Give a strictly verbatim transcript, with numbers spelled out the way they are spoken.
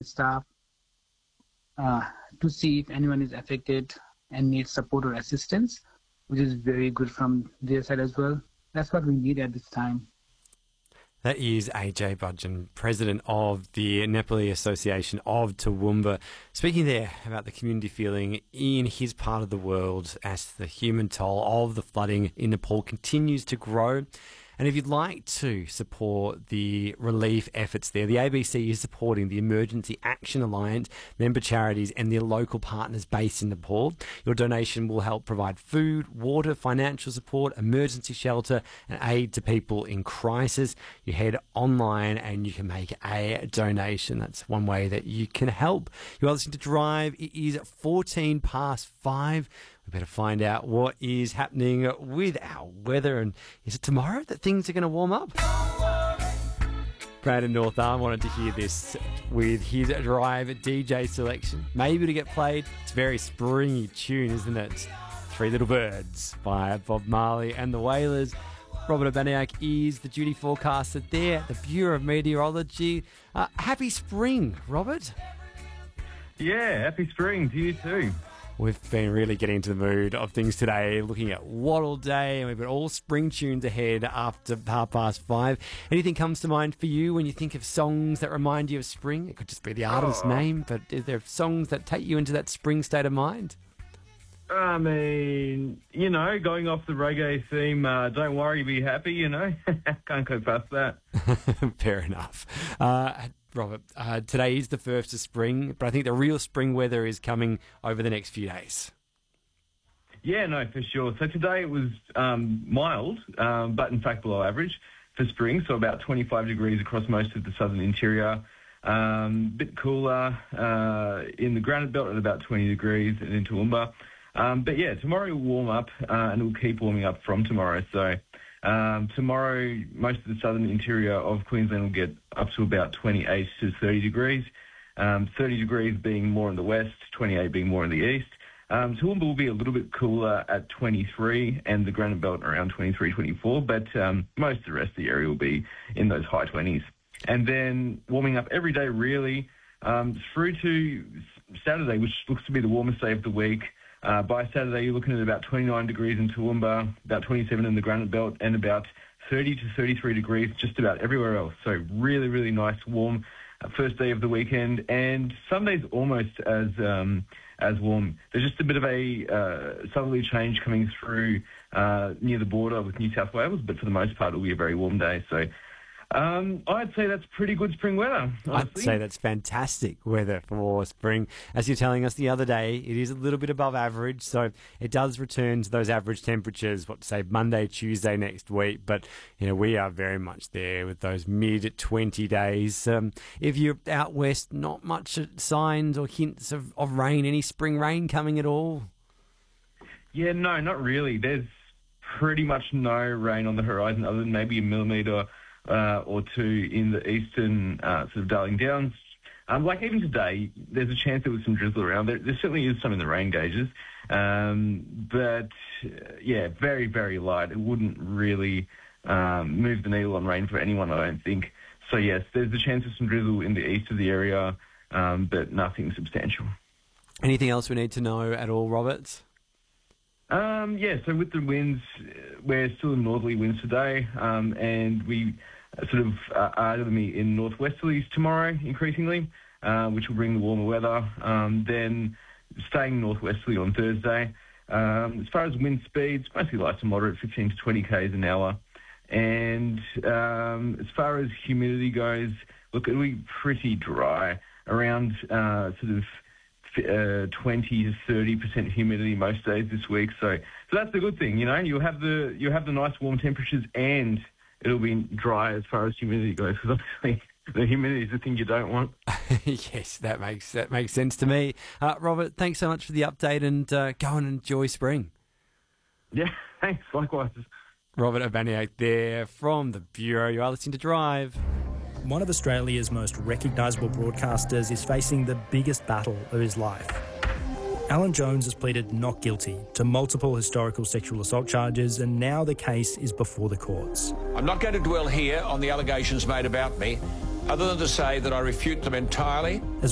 staff uh, to see if anyone is affected and needs support or assistance, which is very good from their side as well. That's what we need at this time. That is A J Budgeon, President of the Nepali Association of Toowoomba, speaking there about the community feeling in his part of the world as the human toll of the flooding in Nepal continues to grow. And if you'd like to support the relief efforts there, the A B C is supporting the Emergency Action Alliance member charities and their local partners based in Nepal. Your donation will help provide food, water, financial support, emergency shelter and aid to people in crisis. You head online and you can make a donation. That's one way that you can help. You're listening to Drive. It is fourteen past five. We better find out what is happening with our weather. And is it tomorrow that things are going to warm up? Brandon North Arm wanted to hear this with his Drive D J selection. Maybe to get played. It's a very springy tune, isn't it? Three Little Birds by Bob Marley and the Wailers. Robert Abaniak is the duty forecaster there at the Bureau of Meteorology. Uh, happy spring, Robert. Yeah, happy spring to you too. We've been really getting into the mood of things today, looking at Wattle Day, and we've got all spring tunes ahead after half past five. Anything comes to mind for you when you think of songs that remind you of spring? It could just be the artist's oh. name, but is there songs that take you into that spring state of mind? I mean, you know, going off the reggae theme, uh, don't worry, be happy, you know. Can't go past that. Fair enough. Uh, Robert, uh, today is the first of spring, but I think the real spring weather is coming over the next few days. Yeah, no, for sure. So today it was um, mild, um, but in fact below average for spring, so about twenty-five degrees across most of the southern interior. Um, bit cooler uh, in the Granite Belt at about twenty degrees and in Toowoomba. Um, but yeah, tomorrow will warm up uh, and it will keep warming up from tomorrow. So um, tomorrow, most of the southern interior of Queensland will get up to about twenty-eight to thirty degrees. Um, thirty degrees being more in the west, twenty-eight being more in the east. Um, Toowoomba will be a little bit cooler at twenty-three and the Granite Belt around twenty-three, twenty-four, but um, most of the rest of the area will be in those high twenties. And then warming up every day really um, through to Saturday, which looks to be the warmest day of the week. Uh, by Saturday, you're looking at about twenty-nine degrees in Toowoomba, about twenty-seven in the Granite Belt, and about thirty to thirty-three degrees just about everywhere else. So really, really nice, warm uh, first day of the weekend. And Sunday's almost as um, as warm. There's just a bit of a uh, southerly change coming through uh, near the border with New South Wales, but for the most part, it'll be a very warm day. So Um, I'd say that's pretty good spring weather, honestly. I'd say that's fantastic weather for spring. As you're telling us the other day, it is a little bit above average, so it does return to those average temperatures, what, say, Monday, Tuesday next week. But, you know, we are very much there with those mid twenty days. Um, if you're out west, not much signs or hints of, of rain, any spring rain coming at all? Yeah, no, not really. There's pretty much no rain on the horizon other than maybe a millimetre Uh, or two in the eastern uh, sort of Darling Downs. Um, like even today, there's a chance there was some drizzle around. There, there certainly is some in the rain gauges. Um, but, uh, yeah, very, very light. It wouldn't really um, move the needle on rain for anyone, I don't think. So, yes, there's a chance of some drizzle in the east of the area, um, but nothing substantial. Anything else we need to know at all, Roberts? Um, yeah, so with the winds, we're still in northerly winds today, um, and we sort of uh, are going to be in northwesterlies tomorrow, increasingly, uh, which will bring the warmer weather. Um, then staying northwesterly on Thursday. Um, as far as wind speeds, mostly light to moderate, fifteen to twenty kays an hour. And um, as far as humidity goes, look, it'll be pretty dry, around uh, sort of Uh, twenty to thirty percent humidity most days this week, so so that's the good thing, you know. You'll have the you'll have the nice warm temperatures, and it'll be dry as far as humidity goes. Because obviously the humidity is the thing you don't want. Yes, that makes that makes sense to me. Uh, Robert, thanks so much for the update, and uh, go and enjoy spring. Yeah, thanks. Likewise. Robert Abaniak there from the Bureau. You are listening to Drive. One of Australia's most recognisable broadcasters is facing the biggest battle of his life. Alan Jones has pleaded not guilty to multiple historical sexual assault charges, and now the case is before the courts. I'm not going to dwell here on the allegations made about me, other than to say that I refute them entirely. As